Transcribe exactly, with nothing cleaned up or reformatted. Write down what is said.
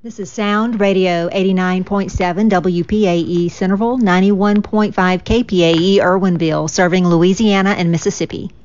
This is Sound Radio eighty-nine point seven W P A E Centerville, ninety-one point five K P A E Irwinville, serving Louisiana and Mississippi.